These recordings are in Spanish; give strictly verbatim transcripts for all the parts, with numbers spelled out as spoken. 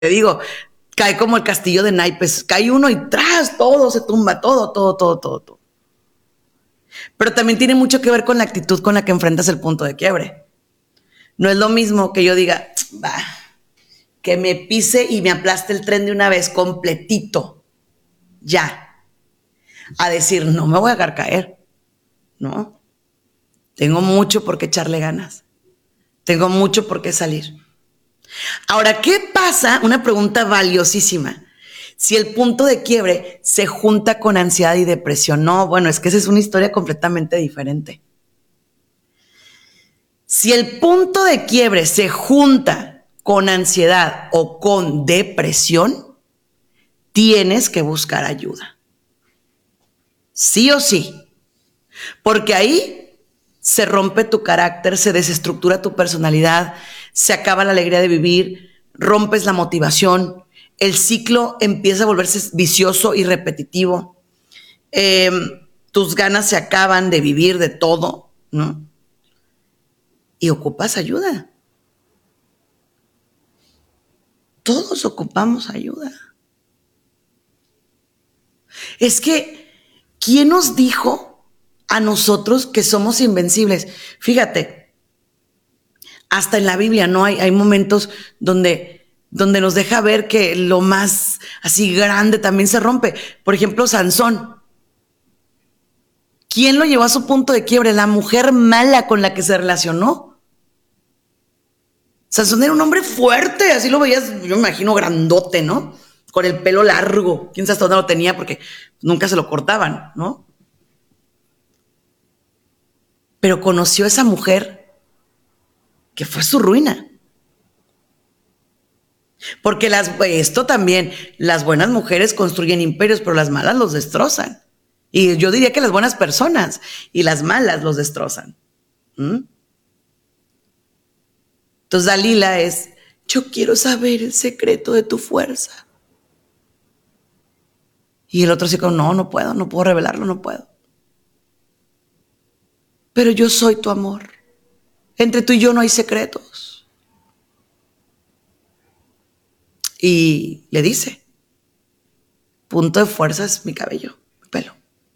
te digo, cae como el castillo de naipes, cae uno y tras, todo se tumba, todo, todo, todo, todo, todo. Pero también tiene mucho que ver con la actitud con la que enfrentas el punto de quiebre. No es lo mismo que yo diga, va, que me pise y me aplaste el tren de una vez completito, ya, a decir, no me voy a dejar caer, ¿no? Tengo mucho por qué echarle ganas, tengo mucho por qué salir. Ahora, ¿qué pasa? Una pregunta valiosísima. Si el punto de quiebre se junta con ansiedad y depresión. No, bueno, es que esa es una historia completamente diferente. Si el punto de quiebre se junta con ansiedad o con depresión, tienes que buscar ayuda. Sí o sí. Porque ahí se rompe tu carácter, se desestructura tu personalidad, se acaba la alegría de vivir, rompes la motivación, el ciclo empieza a volverse vicioso y repetitivo, eh, tus ganas se acaban de vivir de todo, ¿no? Y ocupas ayuda. Todos ocupamos ayuda. Es que, ¿quién nos dijo a nosotros que somos invencibles? Fíjate, hasta en la Biblia, ¿no? Hay, hay momentos donde, donde nos deja ver que lo más así grande también se rompe. Por ejemplo, Sansón. ¿Quién lo llevó a su punto de quiebre? La mujer mala con la que se relacionó. Sansón era un hombre fuerte, así lo veías, yo me imagino grandote, ¿no? Con el pelo largo. Quién sabe hasta dónde lo tenía porque nunca se lo cortaban, ¿no? Pero conoció a esa mujer que fue su ruina. Porque las, esto también, las buenas mujeres construyen imperios, pero las malas los destrozan. Y yo diría que las buenas personas y las malas los destrozan. ¿Mm? Entonces Dalila es, yo quiero saber el secreto de tu fuerza. Y el otro chico, no, no puedo, no puedo revelarlo, no puedo. Pero yo soy tu amor. Entre tú y yo no hay secretos. Y le dice, punto de fuerza es mi cabello, mi pelo.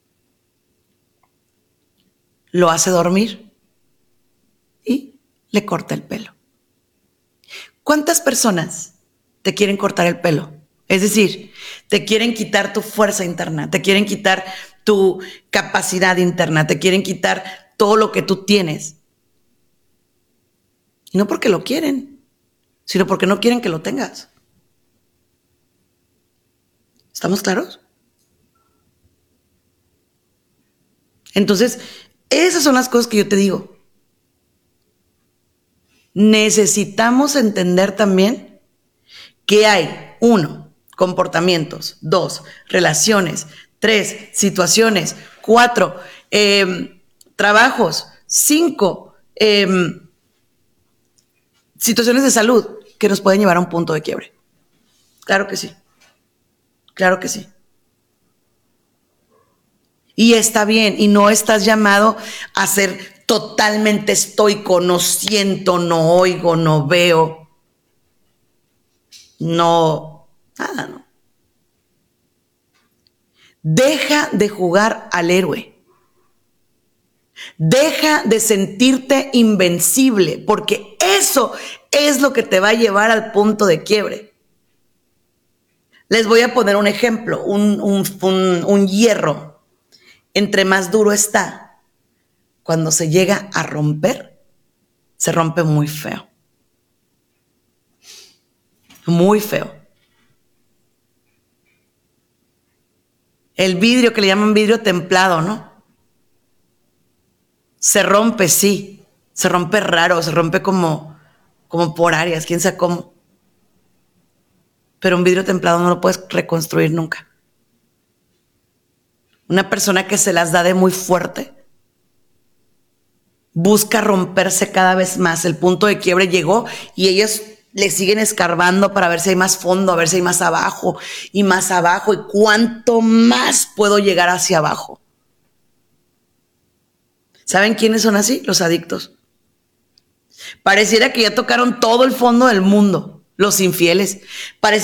Lo hace dormir y le corta el pelo. ¿Cuántas personas te quieren cortar el pelo? Es decir, te quieren quitar tu fuerza interna, te quieren quitar tu capacidad interna, te quieren quitar todo lo que tú tienes. Y no porque lo quieren, sino porque no quieren que lo tengas. ¿Estamos claros? Entonces, esas son las cosas que yo te digo. Necesitamos entender también que hay, uno, comportamientos, dos, relaciones, tres, situaciones, cuatro, eh, trabajos, cinco, eh, situaciones de salud que nos pueden llevar a un punto de quiebre. Claro que sí, claro que sí. Y está bien, y no estás llamado a ser totalmente estoico, no siento, no oigo, no veo, no, nada, no. Deja de jugar al héroe. Deja de sentirte invencible, porque eso es lo que te va a llevar al punto de quiebre. Les voy a poner un ejemplo, un, un, un, un hierro. Entre más duro está, cuando se llega a romper, se rompe muy feo. Muy feo. El vidrio que le llaman vidrio templado, ¿no? Se rompe, sí. Se rompe raro, se rompe como, como por áreas, quién sabe cómo. Pero un vidrio templado no lo puedes reconstruir nunca. Una persona que se las da de muy fuerte busca romperse cada vez más. El punto de quiebre llegó y ellos le siguen escarbando para ver si hay más fondo, a ver si hay más abajo y más abajo y cuánto más puedo llegar hacia abajo. ¿Saben quiénes son así? Los adictos. Pareciera que ya tocaron todo el fondo del mundo los infieles. Parece